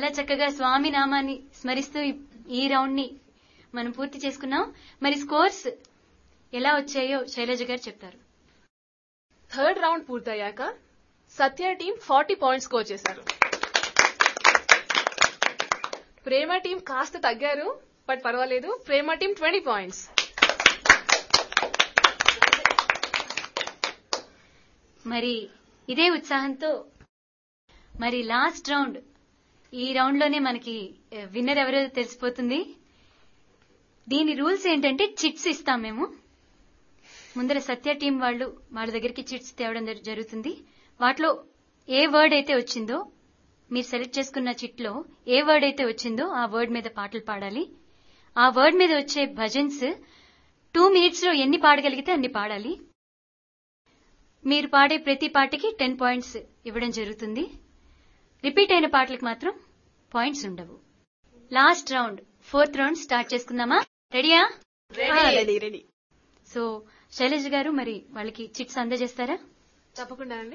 చాలా చక్కగా స్వామి నామాన్ని స్మరిస్తూ ఈ రౌండ్ ని మనం పూర్తి చేసుకున్నాం. మరి స్కోర్స్ ఎలా వచ్చాయో శైలజ గారు చెప్తారు. థర్డ్ రౌండ్ పూర్తయ్యాక సత్య టీం 40 పాయింట్స్ స్కోర్ చేశారు. ప్రేమ టీం కాస్త తగ్గారు, బట్ పర్వాలేదు. ప్రేమ టీం 20 పాయింట్స్. మరి ఇదే ఉత్సాహంతో మరి లాస్ట్ రౌండ్, ఈ రౌండ్ లోనే మనకి విన్నర్ ఎవరో తెలిసిపోతుంది. దీని రూల్స్ ఏంటంటే చిట్స్ ఇస్తాం మేము. ముందర సత్య టీం వాళ్ళ దగ్గరికి చిట్స్ తేవడం జరుగుతుంది. వాటిలో ఏ వర్డ్ అయితే వచ్చిందో, మీరు సెలెక్ట్ చేసుకున్న చిట్ లో ఏ వర్డ్ అయితే వచ్చిందో ఆ వర్డ్ మీద పాటలు పాడాలి. ఆ వర్డ్ మీద వచ్చే భజన్స్ 2 minutes లో ఎన్ని పాడగలిగితే అన్ని పాడాలి. మీరు పాడే ప్రతి పాటకి 10 పాయింట్స్ ఇవ్వడం జరుగుతుంది. రిపీట్ అయిన పాటలకు మాత్రం పాయింట్స్ ఉండవు. Last round, 4th round start చేసుకుందామా? రెడీయా? రెడీ. సో శైలజ గారు మరి వాళ్ళకి చిట్స్ అందజేస్తారా? తప్పకుండా అండి.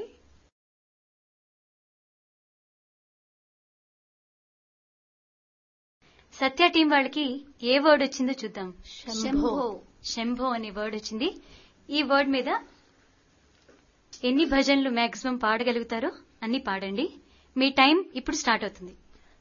సత్య టీం వాళ్ళకి ఏ వర్డ్ వచ్చిందో చూద్దాం. శంభో అనే వర్డ్ వచ్చింది. ఈ వర్డ్ మీద ఎన్ని భజనలు మాక్సిమం పాడగలుగుతారో అన్ని పాడండి. మీ టైం ఇప్పుడు స్టార్ట్ అవుతుంది.